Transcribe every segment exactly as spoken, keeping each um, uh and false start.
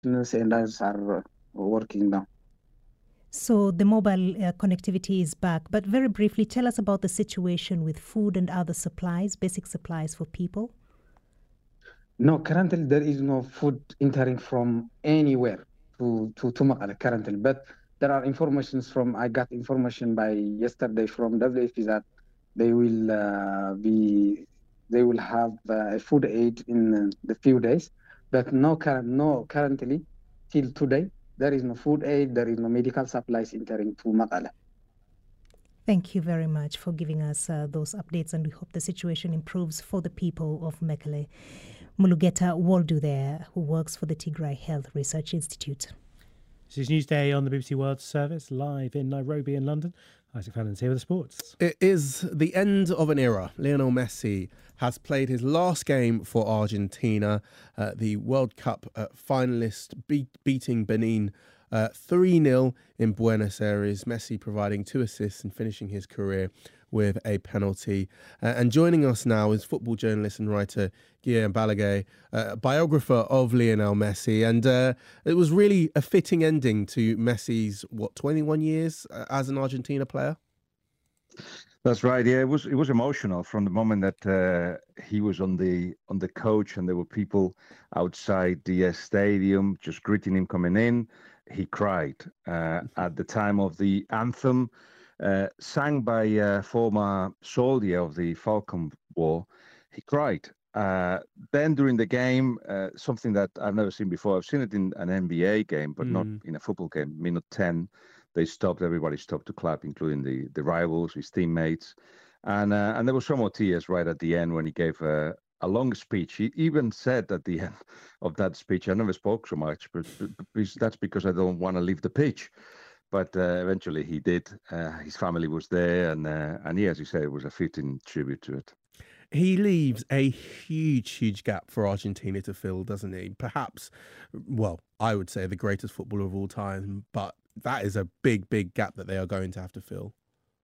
and others are uh, working now. So the mobile uh, connectivity is back. But very briefly, tell us about the situation with food and other supplies, basic supplies for people. No, currently there is no food entering from anywhere to to to Mekelle currently, but there are informations from I got information by yesterday from W F P that they will uh, be they will have uh, a food aid in uh, the few days, but no current no currently till today there is no food aid, there is no medical supplies entering to Mekelle. Thank you very much for giving us uh, those updates, and we hope the situation improves for the people of Mekelle. Mulugeta Waldu there, who works for the Tigray Health Research Institute. This is Newsday on the B B C World Service, live in Nairobi and London. Isaac Fallon's here with the sports. It is the end of an era. Lionel Messi has played his last game for Argentina, uh, the World Cup uh, finalist, beat, beating Benin uh, three nil in Buenos Aires. Messi providing two assists and finishing his career with a penalty. Uh, and joining us now is football journalist and writer Guillaume Balaguer, uh, biographer of Lionel Messi. And uh, it was really a fitting ending to Messi's, what, twenty-one years uh, as an Argentina player? That's right. Yeah, it was it was emotional from the moment that uh, he was on the on the coach, and there were people outside the uh, stadium just greeting him coming in. He cried uh, at the time of the anthem, uh, sang by a former soldier of the Falcon War. He cried. Uh, then during the game, uh, something that I've never seen before. I've seen it in an N B A game, but mm. not in a football game. Minute ten. They stopped, everybody stopped to clap, including the, the rivals, his teammates. And uh, and there was some more tears right at the end when he gave a, a long speech. He even said at the end of that speech, I never spoke so much, but, but that's because I don't want to leave the pitch. But uh, eventually he did. Uh, his family was there. And, uh, and yeah, as you said, it was a fitting tribute to it. He leaves a huge, huge gap for Argentina to fill, doesn't he? Perhaps, well, I would say the greatest footballer of all time, but that is a big, big gap that they are going to have to fill.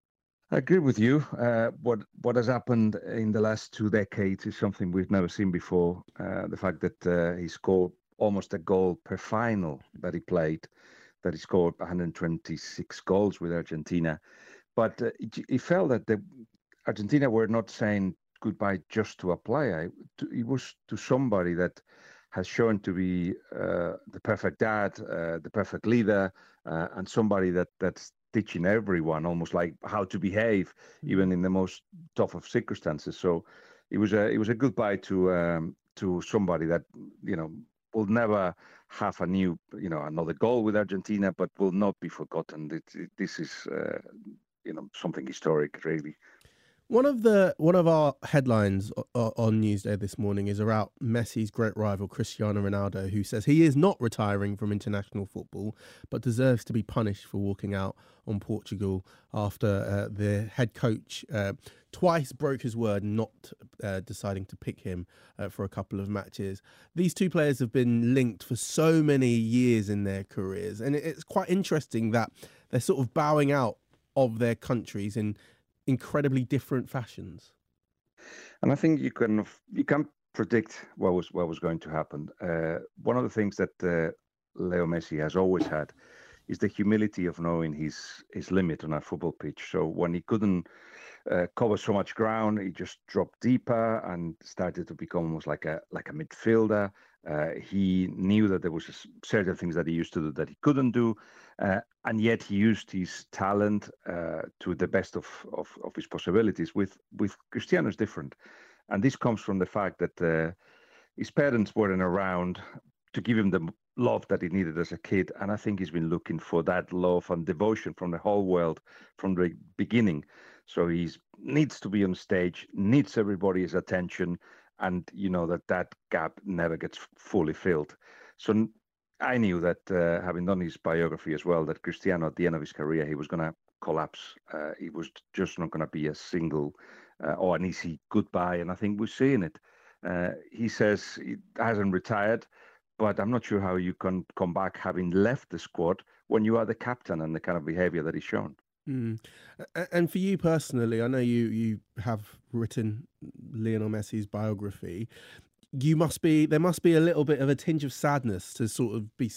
I agree with you. Uh, what what has happened in the last two decades is something we've never seen before. Uh, the fact that uh, he scored almost a goal per final that he played, that he scored one hundred twenty-six goals with Argentina. But uh, it, it felt that the Argentina were not saying goodbye just to a player. It was to somebody that has shown to be uh, the perfect dad, uh, the perfect leader, uh, and somebody that that's teaching everyone almost like how to behave, mm-hmm. even in the most tough of circumstances. So it was a it was a goodbye to um, to somebody that you know will never have a new you know another goal with Argentina, but will not be forgotten. It, it, this is uh, you know something historic, really. One of the one of our headlines on Newsday this morning is about Messi's great rival Cristiano Ronaldo, who says he is not retiring from international football, but deserves to be punished for walking out on Portugal after uh, the head coach uh, twice broke his word, not uh, deciding to pick him uh, for a couple of matches. These two players have been linked for so many years in their careers, and it's quite interesting that they're sort of bowing out of their countries in incredibly different fashions. And I think you can you can predict what was what was going to happen. Uh, one of the things that uh, Leo Messi has always had is the humility of knowing his his limit on a football pitch. So when he couldn't uh, cover so much ground, he just dropped deeper and started to become almost like a like a midfielder. Uh, he knew that there was certain things that he used to do that he couldn't do, uh, and yet he used his talent uh, to the best of, of, of his possibilities. With with Cristiano is different, and this comes from the fact that uh, his parents weren't around to give him the love that he needed as a kid, and I think he's been looking for that love and devotion from the whole world from the beginning. So he needs to be on stage, needs everybody's attention. And you know that that gap never gets fully filled. So I knew that, uh, having done his biography as well, that Cristiano, at the end of his career, he was going to collapse. Uh, he was just not going to be a single uh, or an easy goodbye. And I think we're seeing it. Uh, he says he hasn't retired, but I'm not sure how you can come back having left the squad when you are the captain and the kind of behavior that he's shown. Mm. And for you personally, I know you, you have written Lionel Messi's biography. you must be there must be a little bit of a tinge of sadness to sort of be